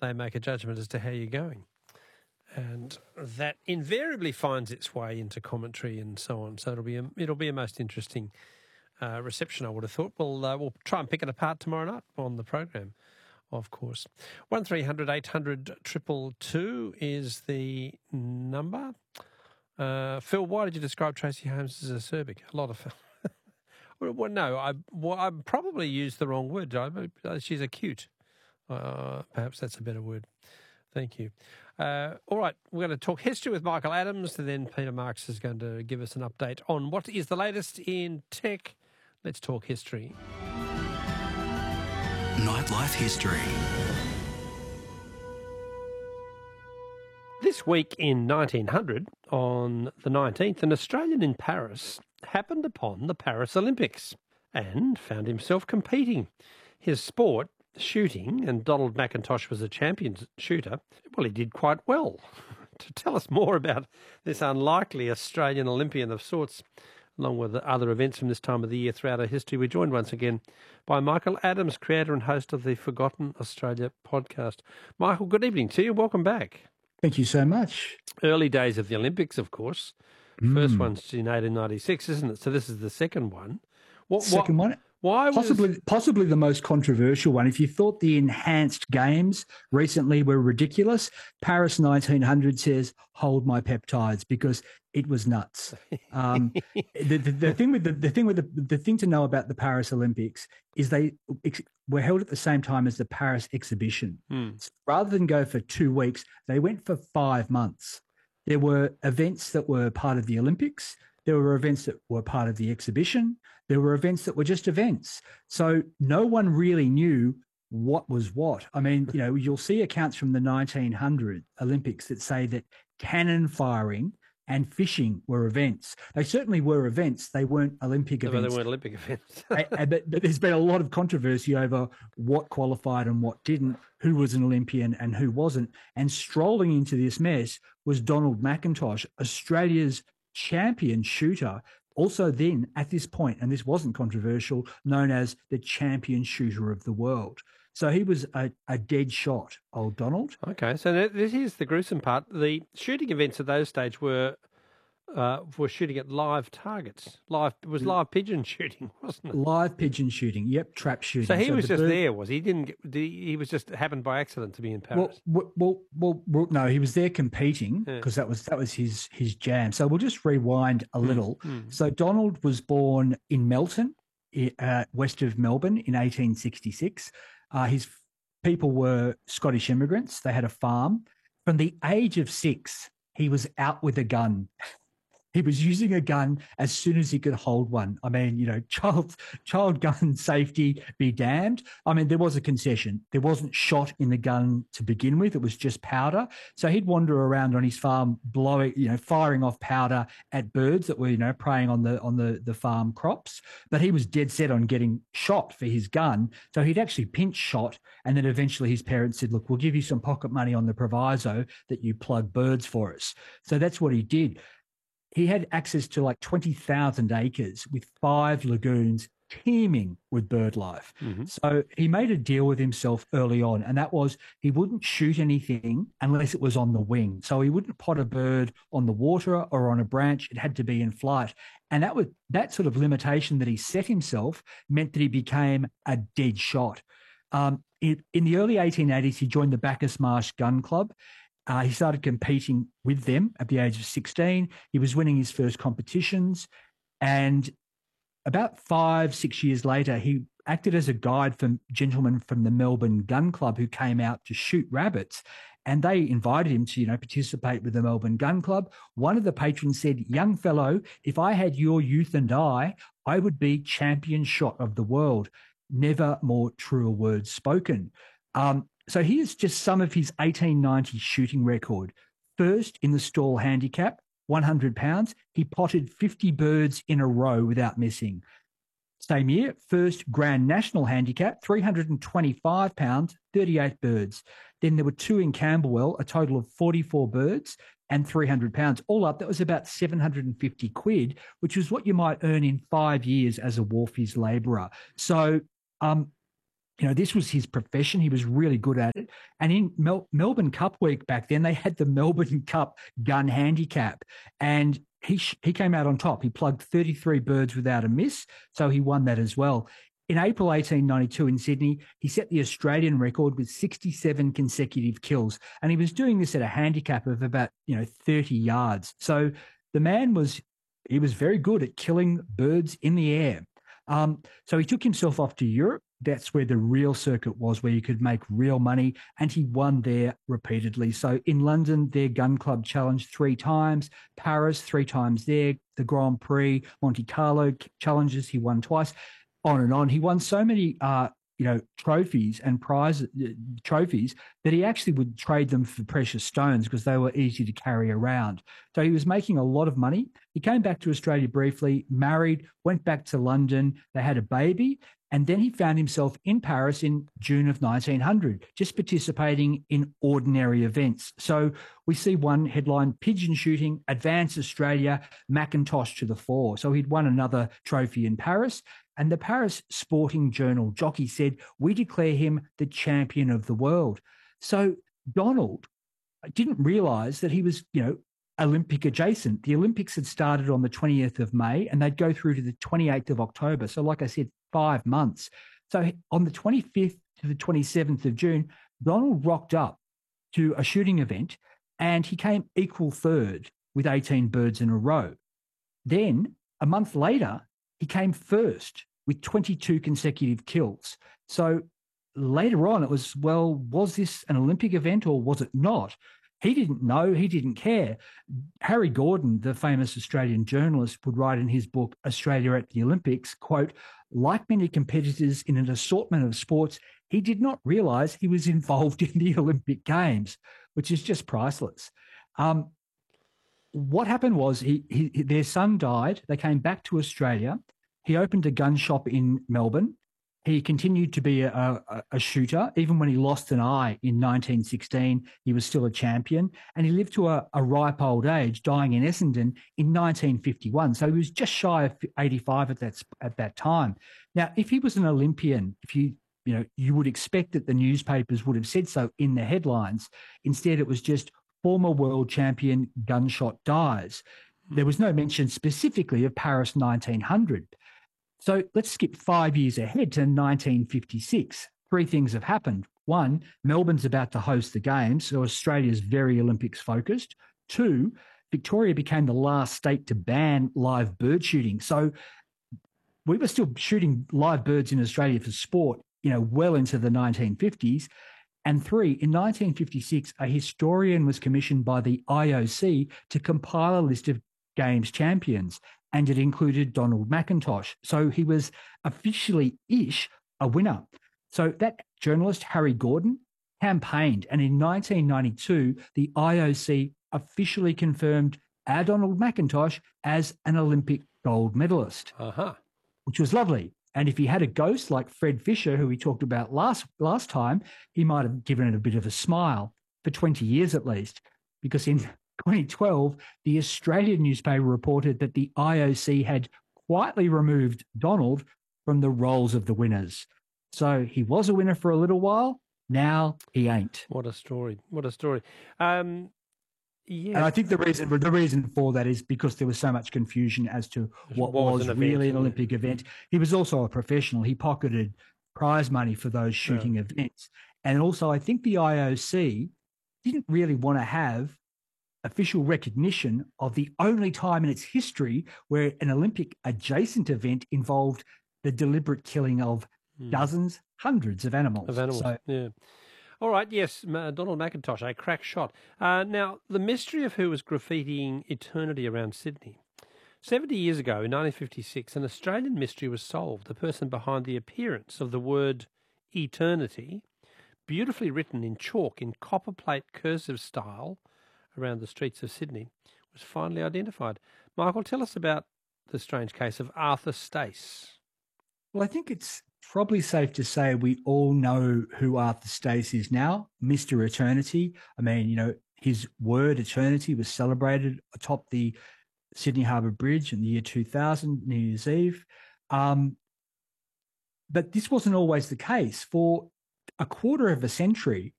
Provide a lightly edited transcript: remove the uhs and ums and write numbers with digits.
they make a judgment as to how you're going. And that invariably finds its way into commentary and so on. So it'll be a most interesting reception, I would have thought. We'll try and pick it apart tomorrow night on the program, of course. 1300 800 222 is the number. Phil, why did you describe Tracy Holmes as acerbic? A lot of... Well, no, I probably used the wrong word. She's acute. Perhaps that's a better word. Thank you. All right, we're going to talk history with Michael Adams, and then Peter Marks is going to give us an update on what is the latest in tech. Let's talk history. Nightlife history. This week in 1900, on the 19th, an Australian in Paris happened upon the Paris Olympics and found himself competing. His sport, shooting, and Donald McIntosh was a champion shooter, well, he did quite well. To tell us more about this unlikely Australian Olympian of sorts, along with the other events from this time of the year throughout our history, we're joined once again by Michael Adams, creator and host of the Forgotten Australia podcast. Michael, good evening to you. Welcome back. Thank you so much. Early days of the Olympics, of course. First one's in 1896, isn't it? So this is the second one. Second one? Why possibly the most controversial one. If you thought the enhanced games recently were ridiculous, Paris 1900 says, hold my peptides, because it was nuts. The thing to know about the Paris Olympics is they were held at the same time as the Paris exhibition. So rather than go for 2 weeks, they went for 5 months. There were events that were part of the Olympics. There were events that were part of the exhibition. There were events that were just events. So no one really knew what was what. I mean, you'll see accounts from the 1900 Olympics that say that cannon firing and fishing were events. They certainly were events. They weren't Olympic events. They weren't Olympic events. But there's been a lot of controversy over what qualified and what didn't, who was an Olympian and who wasn't. And strolling into this mess was Donald McIntosh, Australia's champion shooter, also then at this point, and this wasn't controversial, known as the champion shooter of the world. So he was a dead shot, old Donald. Okay, so this is the gruesome part. The shooting events at those stages were shooting at live targets. It was live pigeon shooting, wasn't it? Live pigeon shooting, yep, trap shooting. So he was just there, was he? He was just happened by accident to be in Paris. Well, no, he was there competing because that was his jam. So we'll just rewind a little. So Donald was born in Melton, west of Melbourne, in 1866. His people were Scottish immigrants. They had a farm. From the age of 6, he was out with a gun. He was using a gun as soon as he could hold one. I mean, child gun safety be damned. I mean, there was a concession. There wasn't shot in the gun to begin with. It was just powder. So he'd wander around on his farm, firing off powder at birds that were, preying on the farm crops. But he was dead set on getting shot for his gun. So he'd actually pinch shot. And then eventually his parents said, look, we'll give you some pocket money on the proviso that you plug birds for us. So that's what he did. He had access to like 20,000 acres with 5 lagoons teeming with bird life. So he made a deal with himself early on, and that was he wouldn't shoot anything unless it was on the wing. So he wouldn't pot a bird on the water or on a branch. It had to be in flight. And that sort of limitation that he set himself meant that he became a dead shot. In the early 1880s, he joined the Bacchus Marsh Gun Club. He started competing with them at the age of 16. He was winning his first competitions. And about 5-6 years later, he acted as a guide for gentlemen from the Melbourne Gun Club who came out to shoot rabbits. And they invited him to, participate with the Melbourne Gun Club. One of the patrons said, young fellow, if I had your youth and I would be champion shot of the world. Never more truer words spoken. So here's just some of his 1890 shooting record. First in the stall handicap, 100 pounds. He potted 50 birds in a row without missing. Same year, first Grand National handicap, 325 pounds, 38 birds. Then there were 2 in Camberwell, a total of 44 birds and 300 pounds. All up, that was about 750 quid, which was what you might earn in 5 years as a wharfies labourer. So this was his profession. He was really good at it. And in Melbourne Cup week back then, they had the Melbourne Cup gun handicap, and he came out on top. He plugged 33 birds without a miss, so he won that as well. In April 1892 in Sydney, he set the Australian record with 67 consecutive kills, and he was doing this at a handicap of about 30 yards. So the man was very good at killing birds in the air. So he took himself off to Europe. That's where the real circuit was, where you could make real money, and he won there repeatedly. So in London, their gun club challenged 3 times, Paris 3 times there, the Grand Prix, Monte Carlo challenges, he won twice, on and on. He won so many trophies and trophies that he actually would trade them for precious stones because they were easy to carry around. So he was making a lot of money. He came back to Australia briefly, married, went back to London. They had a baby. And then he found himself in Paris in June of 1900, just participating in ordinary events. So we see one headline, pigeon shooting, advance Australia, Macintosh to the fore. So he'd won another trophy in Paris. And the Paris Sporting Journal jockey said, we declare him the champion of the world. So Donald didn't realise that he was, Olympic adjacent. The Olympics had started on the 20th of May and they'd go through to the 28th of October. So like I said, 5 months. So on the 25th to the 27th of June, Donald rocked up to a shooting event and he came equal third with 18 birds in a row. Then a month later, he came first with 22 consecutive kills. So later on, it was, was this an Olympic event or was it not? He didn't know. He didn't care. Harry Gordon, the famous Australian journalist, would write in his book, Australia at the Olympics, quote, like many competitors in an assortment of sports, he did not realise he was involved in the Olympic Games, which is just priceless. What happened was their son died. They came back to Australia. He opened a gun shop in Melbourne. He continued to be a shooter. Even when he lost an eye in 1916, he was still a champion. And he lived to a ripe old age, dying in Essendon in 1951. So he was just shy of 85 at that time. Now, if he was an Olympian, you would expect that the newspapers would have said so in the headlines. Instead, it was just former world champion gunshot dies. There was no mention specifically of Paris 1900. So let's skip 5 years ahead to 1956. 3 things have happened. 1, Melbourne's about to host the Games, so Australia's very Olympics focused. 2, Victoria became the last state to ban live bird shooting. So we were still shooting live birds in Australia for sport, well into the 1950s. And 3, in 1956, a historian was commissioned by the IOC to compile a list of Games champions, and it included Donald Macintosh. So he was officially-ish a winner. So that journalist, Harry Gordon, campaigned, and in 1992, the IOC officially confirmed our Donald Macintosh as an Olympic gold medalist, which was lovely. And if he had a ghost like Fred Fisher, who we talked about last time, he might have given it a bit of a smile for 20 years at least, because in 2012, the Australian newspaper reported that the IOC had quietly removed Donald from the rolls of the winners. So he was a winner for a little while. Now he ain't. What a story. What a story. Yeah. And I think the reason for that is because there was so much confusion as to what was really an Olympic event. He was also a professional. He pocketed prize money for those shooting events. And also, I think the IOC didn't really want to have official recognition of the only time in its history where an Olympic adjacent event involved the deliberate killing of dozens, hundreds of animals. Yeah. All right, yes, Donald Macintosh, a crack shot. Now, the mystery of who was graffitiing eternity around Sydney. 70 years ago, in 1956, an Australian mystery was solved. The person behind the appearance of the word eternity, beautifully written in chalk in copperplate cursive style around the streets of Sydney, was finally identified. Michael, tell us about the strange case of Arthur Stace. Well, I think it's probably safe to say we all know who Arthur Stace is now, Mr. Eternity. I mean, his word eternity was celebrated atop the Sydney Harbour Bridge in the year 2000, New Year's Eve. But this wasn't always the case. For a quarter of a century,